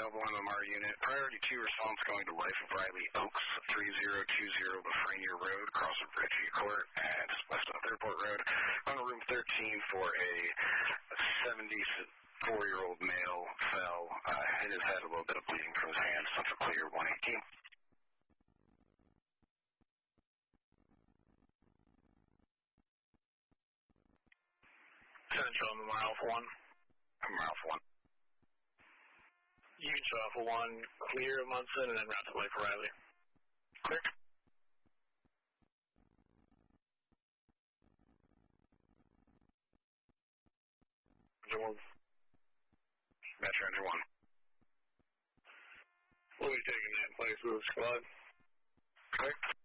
Mobile MMR unit. Priority 2 response going to Life of Riley Oaks, 3020 Lafreniere Road, across from Bridgeview Court and west of Airport Road. On room 13 for a 74-year-old male fell, hit his head, a little bit of bleeding from his hand. Central clear, 118. Central MMR Alpha 1. MMR Alpha 1. You can show Alpha 1, clear of Munson, and then route to Life of Riley. Clear. Engine 1. Metro Engine 1. We'll be taking that in place with the squad. Clear.